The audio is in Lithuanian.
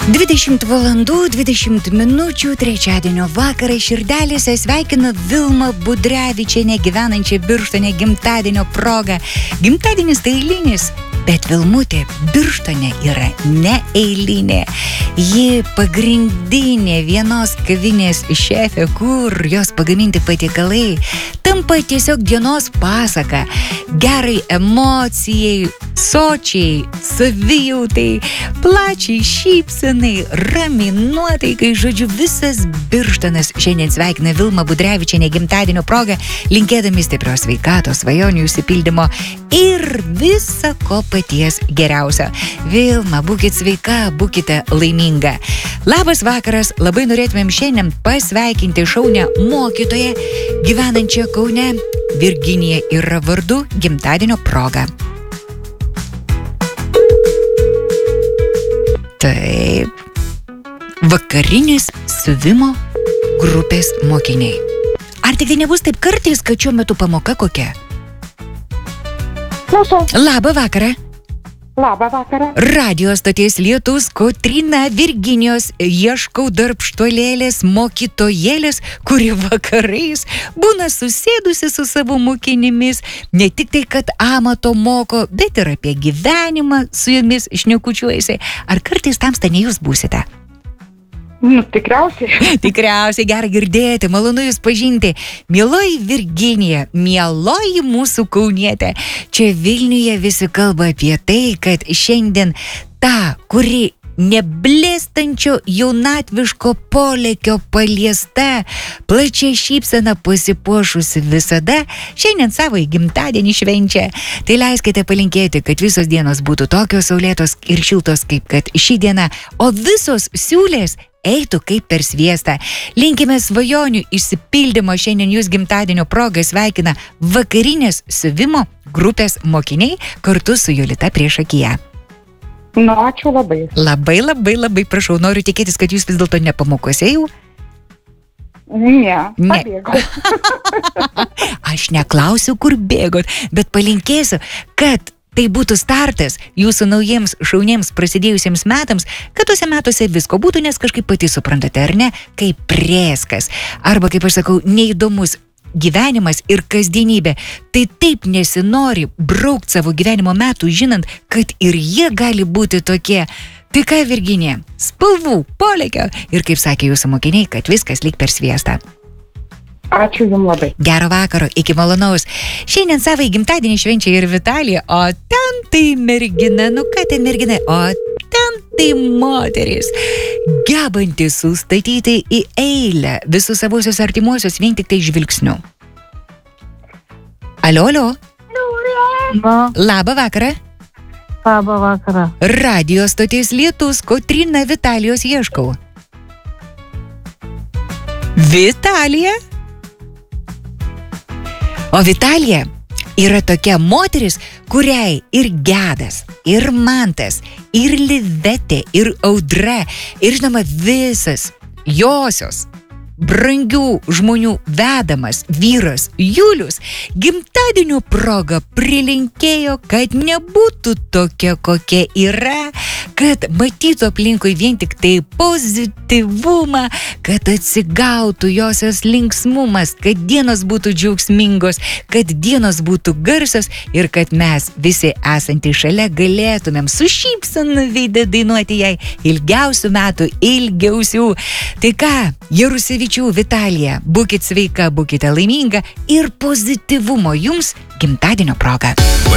20 valandų 20 minučių trečiadienio vakarą širdelėse sveikina Vilma Budrevičienė, gyvenančia Birštone gimtadienio proga. Gimtadienis tai eilinis, bet Vilmutė Birštone yra neeilinė. Ji pagrindinė vienos kavinės šefė, kur jos pagaminti patiekalai tampa tiesiog dienos pasaka. Gerai emocijai, sočiai, savijautai, plačiai šypsenai, ramiai nuotaikai, žodžiu, visas Birštonas šiandien sveikina Vilma Budrevičienė gimtadienio proga, linkėdami stiprios sveikatos, svajonių išsipildymo ir visa ko paties geriausio. Vilma, būkit sveika, būkite laiminga. Labas vakaras, labai norėtumėm šiandien pasveikinti šaunią mokytoją, gyvenančią Kaune. Virginija yra vardu gimtadienio proga. Taip. Vakarinis siuvimo grupės mokiniai. Ar tik tai nebus taip kartais, kad šiuo metu pamoka kokia? Klausau. Labą vakarą. Labą vakarą. Radio stoties Lietus, Kotryna Virginijos, ieškau darbštuolėlės, mokytojėlės, kuri vakarais būna susėdusi su savo mokinimis, ne tik tai, kad amato moko, bet ir apie gyvenimą su jumis šnekučiuojasi. Ar kartais tamsta ne jūs būsite? Tikriausiai. Tikriausiai, gera girdėti, malonu jūs pažinti. Mieloji Virginija, mieloji mūsų kaunietė, čia Vilniuje visi kalba apie tai, kad šiandien ta, kuri neblėstančio jaunatviško polėkio paliesta, plačia šypsena pasipuošusi visada, šiandien savo gimtadienį švenčia. Tai leiskite palinkėti, kad visos dienos būtų tokios saulėtos ir šiltos, kaip kad ši diena, o visos siūlės eitų kaip per sviestą. Linkime svajonių išsipildymo, šiandien jūs gimtadienio proga sveikina vakarinės siuvimo grupės mokiniai kartu su Jolita priešakyje. Ačiū labai. Labai prašau, noriu tikėtis, kad jūs vis dėlto ne pamokose jau? Ne. Pabėgau. Aš neklausiu, kur bėgot, bet palinkėsiu, kad tai būtų startas jūsų naujiems šauniems prasidėjusiems metams, kad tuose metuose visko būtų, nes kažkaip pati suprantate, ar ne, kaip prėskas, arba, kaip aš sakau, neįdomus gyvenimas ir kasdienybė. Tai taip nesinori braukti savo gyvenimo metų, žinant, kad ir jie gali būti tokie. Tai ką, Virginija, spalvų, polėkio ir, kaip sakė jūsų mokiniai, kad viskas lyg per sviestą. Ačiū jums labai. Gero vakaro, iki malonaus. Šiandien savo gimtadienį švenčia ir Vitalija, o ten tai mergina, ką ten mergina, o ten tai moteris, gebanti sustatyti į eilę visus savusius artimuosius vien tik tai žvilgsniu. Alio. Labą vakarą. Labą vakarą. Radio stoties Lietus, Kotryna Vitalijos ieškau. Vitalija? O Vitalija yra tokia moteris, kuriai ir Gedas, ir Mantas, ir Livetė, ir Audra, ir žinoma visas josios brangių žmonių vedamas vyras Julius gimtadienio proga prilinkėjo, kad nebūtų tokia, kokia yra, kad matytų aplinkui vien tik tai pozityvumą, kad atsigautų josios linksmumas, kad dienos būtų džiaugsmingos, kad dienos būtų garsios ir kad mes visi esantys šalia galėtumėm su šypsena veide dainuoti jai ilgiausių metų, ilgiausių. Tai ką, Jarusevičių Vitalija, būkit sveika, būkite laiminga ir pozityvumo jums gimtadienio proga.